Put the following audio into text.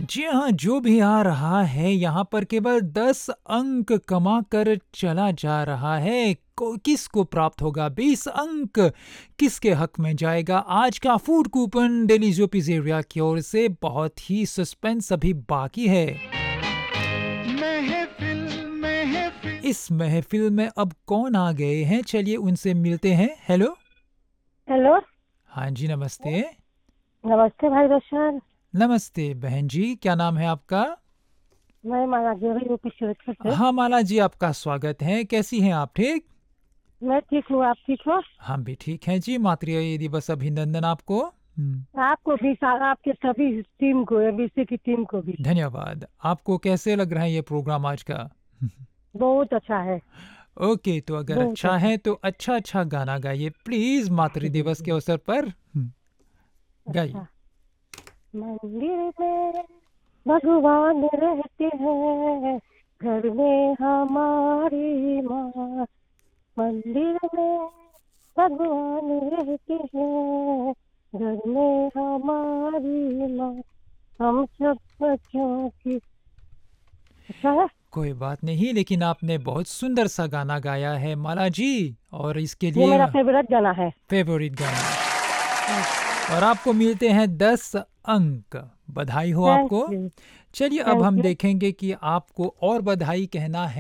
जी हाँ, जो भी आ रहा है यहाँ पर केवल 10 अंक कमा कर चला जा रहा है। किसको प्राप्त होगा 20 अंक? किसके हक में जाएगा आज का फूड कूपन? डेली जो पिज़्ज़ेरिया की ओर से बहुत ही सस्पेंस अभी बाकी है। महफिल महफिल इस महफिल में अब कौन आ गए हैं? चलिए उनसे मिलते हैं। हेलो। हेलो। हाँ जी, नमस्ते। नमस्ते भाई दर्शन। नमस्ते बहन जी, क्या नाम है आपका? मैं माला देवी यूपी शिवपुर से। हाँ माला जी, आपका स्वागत है। कैसी हैं आप? ठीक? मैं ठीक हूँ, आप ठीक हो? हम भी ठीक हैं जी। मातृ दिवस अभिनंदन आपको। आपको भी, आपके सभी टीम को, एबीसी की टीम को भी धन्यवाद। आपको कैसे लग रहा है ये प्रोग्राम आज का? बहुत अच्छा है। ओके, तो अगर बहुत अच्छा अच्छा। है तो अच्छा अच्छा गाना गाइए प्लीज मातृ दिवस के अवसर पर। गाइए। अच्छा। मंदिर में भगवान रहते हैं, घर में हमारी माँ। मंदिर में भगवान रहते हैं, घर में हमारी माँ। हम सब बच्चों की। अच्छा है। कोई बात नहीं, लेकिन आपने बहुत सुंदर सा गाना गाया है माला जी, और इसके ये लिए मेरा फेवरेट गाना है। फेवरेट गाना। और आपको मिलते हैं 10 अंक। बधाई हो थैंक आपको। यू। चलिए अब थैंक हम यू। देखेंगे कि आपको और बधाई कहना है